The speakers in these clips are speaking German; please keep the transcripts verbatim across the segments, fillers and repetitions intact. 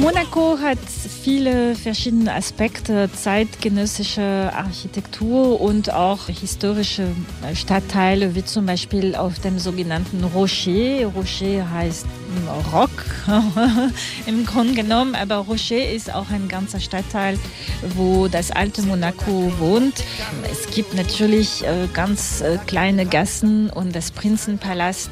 Monaco hat viele verschiedene Aspekte, zeitgenössische Architektur und auch historische Stadtteile, wie zum Beispiel auf dem sogenannten Rocher. Rocher heißt Rock im Grunde genommen, aber Rocher ist auch ein ganzer Stadtteil, wo das alte Monaco wohnt. Es gibt natürlich äh, ganz äh, kleine Gassen und das Prinzenpalast.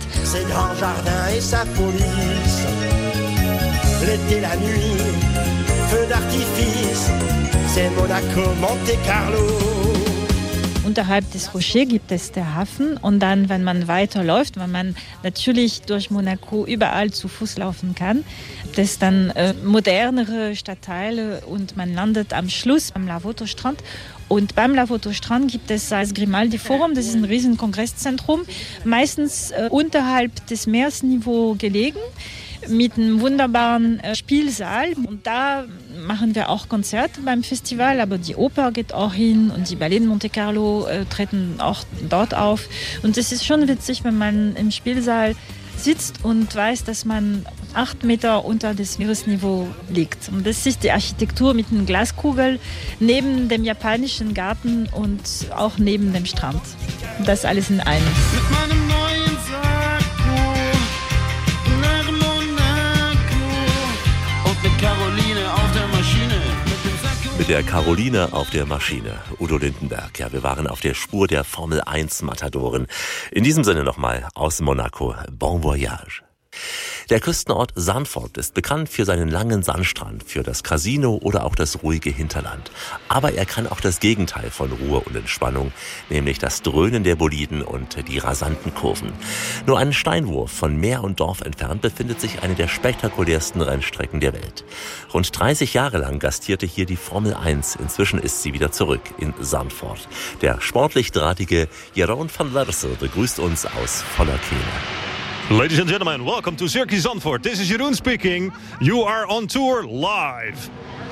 L'été, la nuit, feu d'artifice, c'est Monaco, Monte Carlo. Unterhalb des Rocher gibt es den Hafen und dann, wenn man weiterläuft, wenn man natürlich durch Monaco überall zu Fuß laufen kann, das dann äh, modernere Stadtteile und man landet am Schluss am Lavoto-Strand. Und beim Lavoto-Strand gibt es das Grimaldi-Forum, das ist ein riesen Kongresszentrum, meistens äh, unterhalb des Meeresniveaus gelegen, mit einem wunderbaren äh, Spielsaal. Und da machen wir auch Konzerte beim Festival, aber die Oper geht auch hin und die Ballett Monte Carlo äh, treten auch dort auf. Und es ist schon witzig, wenn man im Spielsaal sitzt und weiß, dass man acht Meter unter das Meeresniveau liegt. Und das ist die Architektur mit einer Glaskugel neben dem japanischen Garten und auch neben dem Strand. Das alles in einem. Mit meinem neuen Sakko nach Monaco und mit Caroline auf der Maschine. Mit der Caroline auf der Maschine. Udo Lindenberg. Ja, wir waren auf der Spur der Formel eins Matadoren. In diesem Sinne nochmal aus Monaco. Bon voyage. Der Küstenort Zandvoort ist bekannt für seinen langen Sandstrand, für das Casino oder auch das ruhige Hinterland. Aber er kann auch das Gegenteil von Ruhe und Entspannung, nämlich das Dröhnen der Boliden und die rasanten Kurven. Nur einen Steinwurf von Meer und Dorf entfernt befindet sich eine der spektakulärsten Rennstrecken der Welt. Rund dreißig Jahre lang gastierte hier die Formel eins. Inzwischen ist sie wieder zurück in Zandvoort. Der sportlich drahtige Jeroen van Lersel begrüßt uns aus voller Kehle. Ladies and gentlemen, welcome to Circuit Zandvoort. This is Jeroen speaking. You are on tour live.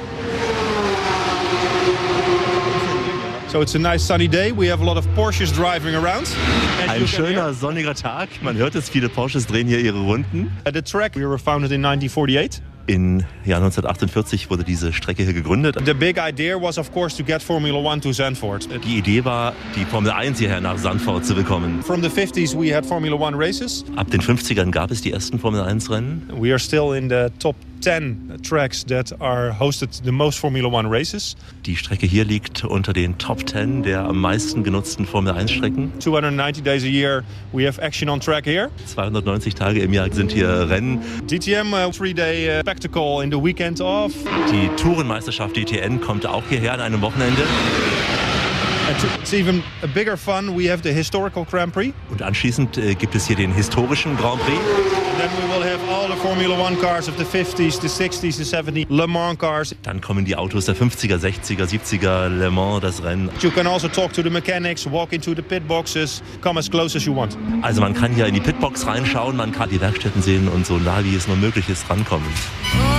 So it's a nice sunny day. We have a lot of Porsches driving around. Ein schöner sonniger Tag. Man hört es, viele Porsches drehen hier ihre Runden. Uh, the track, we were founded in nineteen forty-eight. Im Jahr neunzehnhundertachtundvierzig wurde diese Strecke hier gegründet. The big idea was of course to get Formula One to Zandvoort. Die Idee war, die Formel eins hierher nach Zandvoort zu bekommen. From the fifties we had Formula One races. Ab den fünfzigern gab es die ersten Formel eins Rennen. We are still in the top ten tracks that are hosted the most Formula One races. Die Strecke hier liegt unter den Top zehn der am meisten genutzten Formel eins Strecken. two hundred ninety days a year we have action on track here. zweihundertneunzig Tage im Jahr sind hier Rennen. D T M, uh, three-day uh, spectacle in the weekend off. Die Tourenmeisterschaft D T N kommt auch hierher an einem Wochenende. It's even a bigger fun. We have the historical Grand Prix. Und anschließend äh, gibt es hier den historischen Grand Prix. And then we will have all the Formula One cars of the fifties, the sixties, the seventies, Le Mans cars. Dann kommen die Autos der fünfziger, sechziger, siebziger, Le Mans, das Rennen. You can also talk to the mechanics, walk into the pit boxes, come as close as you want. Also man kann hier in die Pitbox reinschauen, man kann die Werkstätten sehen und so nah wie es nur möglich ist rankommen.